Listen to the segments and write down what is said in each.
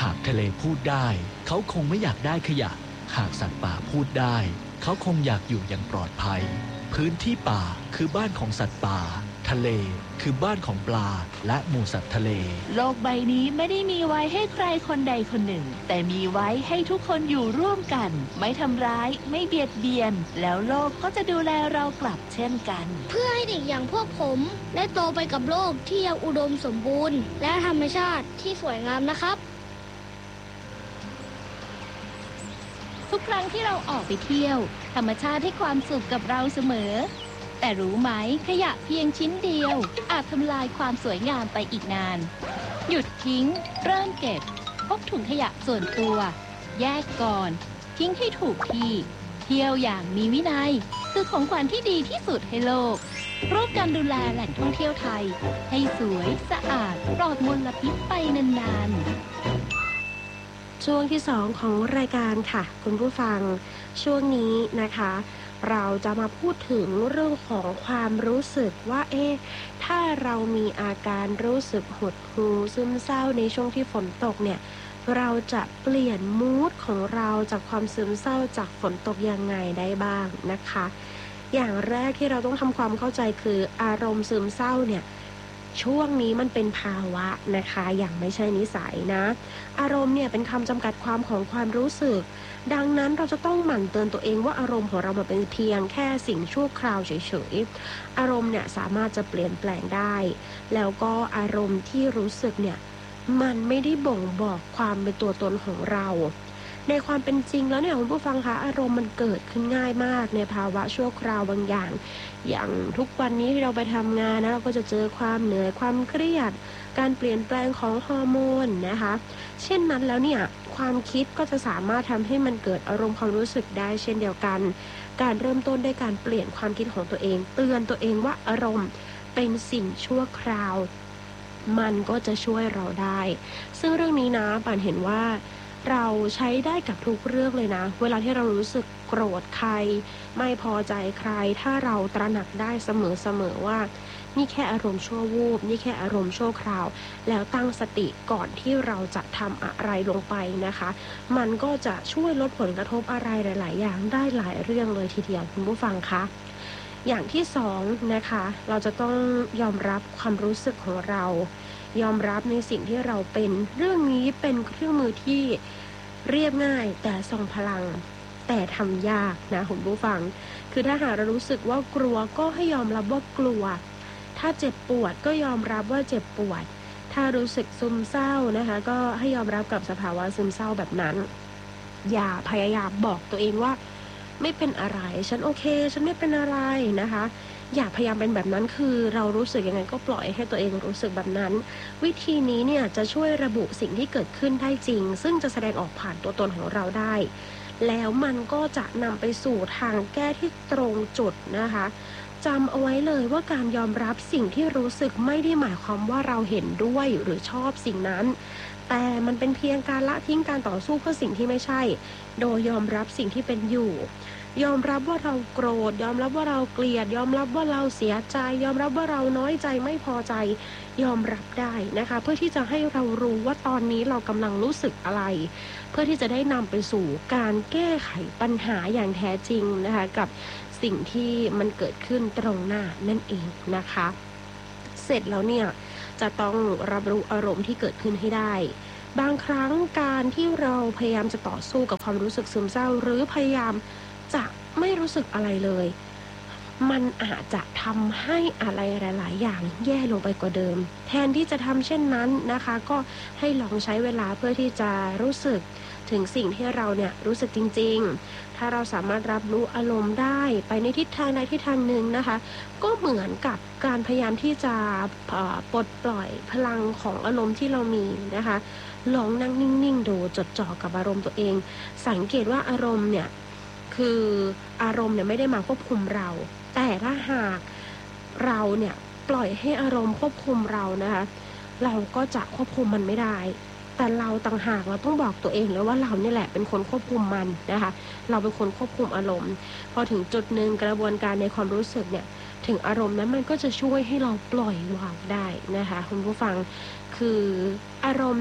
หากทะเลพูดได้เขาคงไม่อยากได้ขยะหากสัตว์ป่าพูดได้เขาคงอยากอยู่อย่างปลอดภัยพื้นที่ป่าคือบ้านของสัตว์ป่าทะเลคือบ้านของปลาและหมู่สัตว์ทะเลโลกใบนี้ไม่ได้มีไว้ให้ใครคนใดคนหนึ่งแต่มีไว้ให้ทุกคนอยู่ร่วมกันไม่ทำร้ายไม่เบียดเบียนแล้วโลกก็จะดูแลเรากลับเช่นกันเพื่อให้เด็กอย่างพวกผมได้โตไปกับโลกที่ยังอุดมสมบูรณ์และธรรมชาติที่สวยงามนะครับทุกครั้งที่เราออกไปเที่ยวธรรมชาติให้ความสุขกับเราเสมอแต่รู้ไหมขยะเพียงชิ้นเดียวอาจทำลายความสวยงามไปอีกนานหยุดทิ้งเริ่มเก็บพกถุงขยะส่วนตัวแยกก่อนทิ้งให้ถูกที่เที่ยวอย่างมีวินัยคือของขวัญที่ดีที่สุดให้โลกร่วมกันดูแลแหล่งท่องเที่ยวไทยให้สวยสะอาดปลอดมลพิษไปนานๆช่วงที่2ของรายการค่ะคุณผู้ฟังช่วงนี้นะคะเราจะมาพูดถึงเรื่องของความรู้สึกว่าถ้าเรามีอาการรู้สึกหดหู่ซึมเศร้าในช่วงที่ฝนตกเนี่ยเราจะเปลี่ยนมูดของเราจากความซึมเศร้าจากฝนตกยังไงได้บ้างนะคะอย่างแรกที่เราต้องทำความเข้าใจคืออารมณ์ซึมเศร้าเนี่ยช่วงนี้มันเป็นภาวะนะคะอย่างไม่ใช่นิสัยนะอารมณ์เนี่ยเป็นคำจำกัดความของความรู้สึกดังนั้นเราจะต้องหมั่นเตือนตัวเองว่าอารมณ์ของเรามันเป็นเพียงแค่สิ่งชั่วคราวเฉยๆอารมณ์เนี่ยสามารถจะเปลี่ยนแปลงได้แล้วก็อารมณ์ที่รู้สึกเนี่ยมันไม่ได้บ่งบอกความเป็นตัวตนของเราในความเป็นจริงแล้วเนี่ยคุณผู้ฟังคะอารมณ์มันเกิดขึ้นง่ายมากในภาวะชั่วคราวบางอย่างทุกวันนี้ที่เราไปทำงานนะเราก็จะเจอความเหนื่อยความเครียดการเปลี่ยนแปลงของฮอร์โมนนะคะเช่นนั้นแล้วเนี่ยความคิดก็จะสามารถทำให้มันเกิดอารมณ์ความรู้สึกได้เช่นเดียวกันการเริ่มต้นด้วยการเปลี่ยนความคิดของตัวเองเตือนตัวเองว่าอารมณ์เป็นสิ่งชั่วคราวมันก็จะช่วยเราได้ซึ่งเรื่องนี้นะป่านเห็นว่าเราใช้ได้กับทุกเรื่องเลยนะเวลาที่เรารู้สึกโกรธใครไม่พอใจใครถ้าเราตระหนักได้เสมอว่านี่แค่อารมณ์ชั่ววูบนี่แค่อารมณ์ชั่วคราวแล้วตั้งสติก่อนที่เราจะทำอะไรลงไปนะคะมันก็จะช่วยลดผลกระทบอะไรหลายๆอย่างได้หลายเรื่องเลยทีเดียวคุณผู้ฟังคะอย่างที่2นะคะเราจะต้องยอมรับความรู้สึกของเรายอมรับในสิ่งที่เราเป็นเรื่องนี้เป็นเครื่องมือที่เรียบง่ายแต่ทรงพลังแต่ทำยากนะคุณผู้ฟังคือถ้าหากเรารู้สึกว่ากลัวก็ให้ยอมรับว่ากลัวถ้าเจ็บปวดก็ยอมรับว่าเจ็บปวดถ้ารู้สึกซึมเศร้านะคะก็ให้ยอมรับกับสภาวะซึมเศร้าแบบนั้นอย่าพยายามบอกตัวเองว่าไม่เป็นอะไรฉันโอเคฉันไม่เป็นอะไรนะคะอย่าพยายามเป็นแบบนั้นคือเรารู้สึกยังไงก็ปล่อยให้ตัวเองรู้สึกแบบนั้นวิธีนี้เนี่ยจะช่วยระบุสิ่งที่เกิดขึ้นได้จริงซึ่งจะแสดงออกผ่านตัวตนของเราได้แล้วมันก็จะนำไปสู่ทางแก้ที่ตรงจุดนะคะจำเอาไว้เลยว่าการยอมรับสิ่งที่รู้สึกไม่ได้หมายความว่าเราเห็นด้วยหรือชอบสิ่งนั้นแต่มันเป็นเพียงการละทิ้งการต่อสู้เพื่อสิ่งที่ไม่ใช่โดยยอมรับสิ่งที่เป็นอยู่ยอมรับว่าเราโกรธยอมรับว่าเราเกลียดยอมรับว่าเราเสียใจยอมรับว่าเราน้อยใจไม่พอใจยอมรับได้นะคะเพื่อที่จะให้เรารู้ว่าตอนนี้เรากำลังรู้สึกอะไรเพื่อที่จะได้นำไปสู่การแก้ไขปัญหาอย่างแท้จริงนะคะกับสิ่งที่มันเกิดขึ้นตรงหน้านั่นเองนะคะเสร็จแล้วเนี่ยจะต้องรับรู้อารมณ์ที่เกิดขึ้นให้ได้บางครั้งการที่เราพยายามจะต่อสู้กับความรู้สึกซึมเศร้าหรือพยายามจะไม่รู้สึกอะไรเลยมันอาจจะทำให้อะไรหลายๆอย่างแย่ลงไปกว่าเดิมแทนที่จะทำเช่นนั้นนะคะก็ให้ลองใช้เวลาเพื่อที่จะรู้สึกถึงสิ่งที่เราเนี่ยรู้สึกจริงๆถ้าเราสามารถรับรู้อารมณ์ได้ไปในทิศทางใดทิศทางหนึ่งนะคะก็เหมือนกับการพยายามที่จะปลดปล่อยพลังของอารมณ์ที่เรามีนะคะลองนั่งนิ่งๆดูจดจ่อกับอารมณ์ตัวเองสังเกตว่าอารมณ์เนี่ยคืออารมณ์เนี่ยไม่ได้มาควบคุมเราแต่ถ้าหากเราเนี่ยปล่อยให้อารมณ์ควบคุมเรานะคะเราก็จะควบคุมมันไม่ได้แต่เราต่างหากเราต้องบอกตัวเองเลยว่าเราเนี่ยแหละเป็นคนควบคุมมันนะคะเราเป็นคนควบคุมอารมณ์พอถึงจุดนึงกระบวนการในความรู้สึกเนี่ยถึงอารมณ์นั้นมันก็จะช่วยให้เราปล่อยวางได้นะคะคุณผู้ฟังคืออารมณ์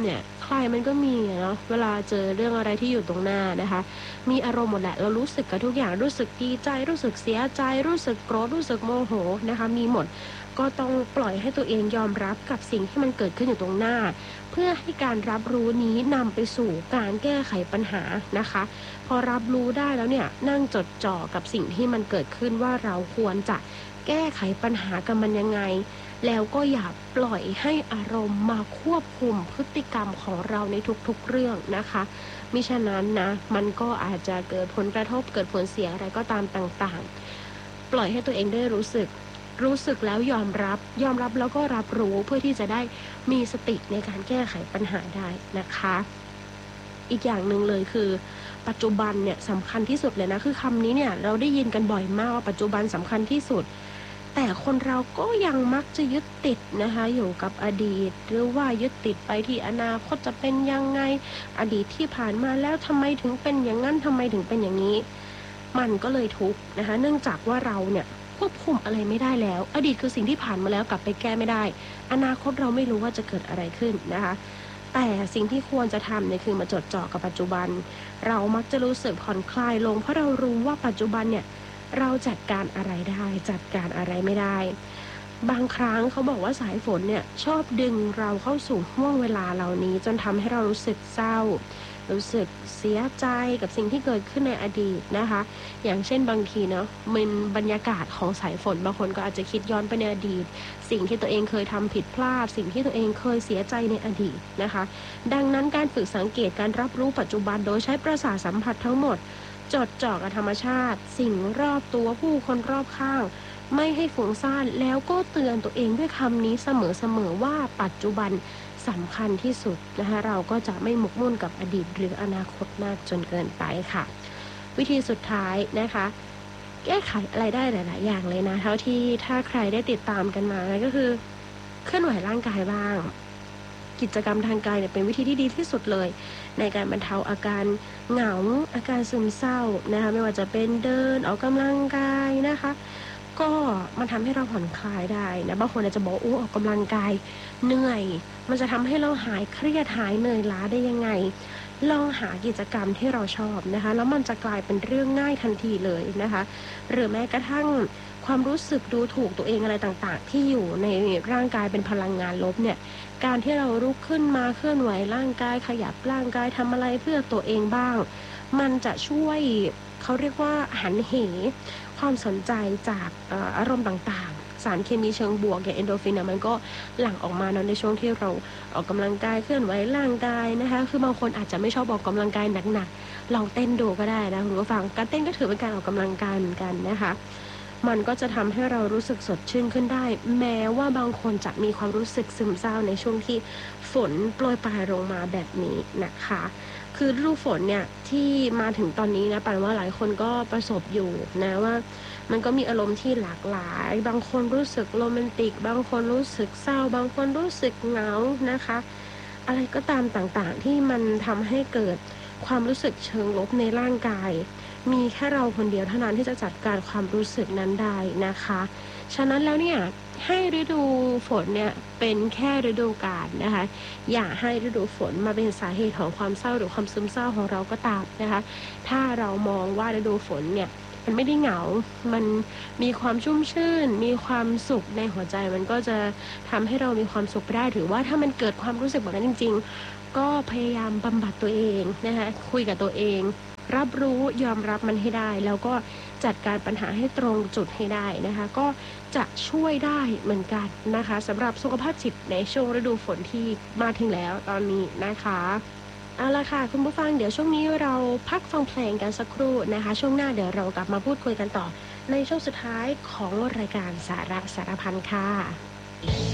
เนี่ยใครมันก็มีเนาะเวลาเจอเรื่องอะไรที่อยู่ตรงหน้านะคะมีอารมณ์หมดแหละเรารู้สึกกับทุกอย่างรู้สึกดีใจรู้สึกเสียใจรู้สึกโกรธรู้สึกโมโหนะคะมีหมดก็ต้องปล่อยให้ตัวเองยอมรับกับสิ่งที่มันเกิดขึ้นอยู่ตรงหน้าเพื่อให้การรับรู้นี้นำไปสู่การแก้ไขปัญหานะคะพอรับรู้ได้แล้วเนี่ยนั่งจดจ่อกับสิ่งที่มันเกิดขึ้นว่าเราควรจะแก้ไขปัญหากับมันยังไงแล้วก็อย่าปล่อยให้อารมณ์มาควบคุมพฤติกรรมของเราในทุกๆเรื่องนะคะมิฉะนั้นนะมันก็อาจจะเกิดผลกระทบเกิดผลเสียอะไรก็ตามต่างๆปล่อยให้ตัวเองได้รู้สึกแล้วยอมรับแล้วก็รับรู้เพื่อที่จะได้มีสติในการแก้ไขปัญหาได้นะคะอีกอย่างหนึ่งเลยคือปัจจุบันเนี่ยสำคัญที่สุดเลยนะคือคำนี้เนี่ยเราได้ยินกันบ่อยมากว่าปัจจุบันสำคัญที่สุดแต่คนเราก็ยังมักจะยึดติดนะคะอยู่กับอดีตหรือว่ายึดติดไปที่อนาคตจะเป็นยังไงอดีตที่ผ่านมาแล้วทำไมถึงเป็นอย่างนั้นทำไมถึงเป็นอย่างนี้มันก็เลยทุกข์นะคะเนื่องจากว่าเราเนี่ยควบคุมอะไรไม่ได้แล้วอดีตคือสิ่งที่ผ่านมาแล้วกลับไปแก้ไม่ได้อนาคตเราไม่รู้ว่าจะเกิดอะไรขึ้นนะคะแต่สิ่งที่ควรจะทำเนี่ยคือมาจดจ่อกับปัจจุบันเรามักจะรู้สึกผ่อนคลายลงเพราะเรารู้ว่าปัจจุบันเนี่ยเราจัดการอะไรได้จัดการอะไรไม่ได้บางครั้งเขาบอกว่าสายฝนเนี่ยชอบดึงเราเข้าสู่ห่วงเวลาเหล่านี้จนทำให้เรารู้สึกเศร้ารู้สึกเสียใจกับสิ่งที่เกิดขึ้นในอดีตนะคะอย่างเช่นบางทีเนาะมันบรรยากาศของสายฝนบางคนก็อาจจะคิดย้อนไปในอดีตสิ่งที่ตัวเองเคยทำผิดพลาดสิ่งที่ตัวเองเคยเสียใจในอดีตนะคะดังนั้นการฝึกสังเกตการรับรู้ปัจจุบันโดยใช้ประสาทสัมผัสทั้งหมดจดจ่อกับธรรมชาติสิ่งรอบตัวผู้คนรอบข้างไม่ให้ฟุ้งซ่านแล้วก็เตือนตัวเองด้วยคำนี้เสมอว่าปัจจุบันสำคัญที่สุดนะคะเราก็จะไม่หมกมุ่นกับอดีตหรืออนาคตมากจนเกินไปค่ะวิธีสุดท้ายนะคะแก้ไขอะไรได้หลายๆอย่างเลยนะเท่าที่ถ้าใครได้ติดตามกันมาก็คือเคลื่อนไหวร่างกายบ้างกิจกรรมทางกายเนี่ยเป็นวิธีที่ดีที่สุดเลยในการบรรเทาอาการเหงาอาการซึมเศร้านะคะไม่ว่าจะเป็นเดินออกกำลังกายนะคะก็มันทำให้เราผ่อนคลายได้นะบางคนอาจจะบอกออกกำลังกายเหนื่อยมันจะทำให้เราหายเครียดหายเหนื่อยล้าได้ยังไงลองหากิจกรรมที่เราชอบนะคะแล้วมันจะกลายเป็นเรื่องง่ายทันทีเลยนะคะหรือแม้กระทั่งความรู้สึกดูถูกตัวเองอะไรต่างๆที่อยู่ในร่างกายเป็นพลังงานลบเนี่ยการที่เราลุกขึ้นมาเคลื่อนไหวร่างกายขยับร่างกายทำอะไรเพื่อตัวเองบ้างมันจะช่วยเขาเรียกว่าหันเหความสนใจจากอารมณ์ต่างๆสารเคมีเชิงบวกอย่างเอนโดรฟินมันก็หลั่งออกมาในช่วงที่เราออกกำลังกายเคลื่อนไหวร่างกายนะคะคือบางคนอาจจะไม่ชอบออกกำลังกายหนักๆลองเต้นดูก็ได้นะคุณผู้ฟังการเต้นก็ถือเป็นการออกกำลังกายเหมือนกันนะคะมันก็จะทำให้เรารู้สึกสดชื่นขึ้นได้แม้ว่าบางคนจะมีความรู้สึกซึมเศร้าในช่วงที่ฝนโปรยปลายลงมาแบบนี้นะคะคือฤดูฝนเนี่ยที่มาถึงตอนนี้นะปันว่าหลายคนก็ประสบอยู่นะว่ามันก็มีอารมณ์ที่หลากหลายบางคนรู้สึกโรแมนติกบางคนรู้สึกเศร้าบางคนรู้สึกเหงานะคะอะไรก็ตามต่างๆที่มันทำให้เกิดความรู้สึกเชิงลบในร่างกายมีแค่เราคนเดียวเท่านั้นที่จะจัดการความรู้สึกนั้นได้นะคะฉะนั้นแล้วเนี่ยให้ฤดูฝนเนี่ยเป็นแค่ฤดูกาลนะคะอย่าให้ฤดูฝนมาเป็นสาเหตุของความเศร้าหรือความซึมเศร้าของเราก็ตามนะคะถ้าเรามองว่าฤดูฝนเนี่ยมันไม่ได้เหงามันมีความชุ่มชื่นมีความสุขในหัวใจมันก็จะทำให้เรามีความสุขไปได้หรือว่าถ้ามันเกิดความรู้สึกแบบนั้นจริงๆก็พยายามบำบัดตัวเองนะคะคุยกับตัวเองรับรู้ยอมรับมันให้ได้แล้วก็จัดการปัญหาให้ตรงจุดให้ได้นะคะก็จะช่วยได้เหมือนกันนะคะสำหรับสุขภาพจิตในช่วงฤดูฝนที่มาถึงแล้วตอนนี้นะคะเอาล่ะค่ะคุณผู้ฟังเดี๋ยวช่วงนี้เราพักฟังเพลงกันสักครู่นะคะช่วงหน้าเดี๋ยวเรากลับมาพูดคุยกันต่อในช่วงสุดท้ายของรายการสาระสารพันค่ะ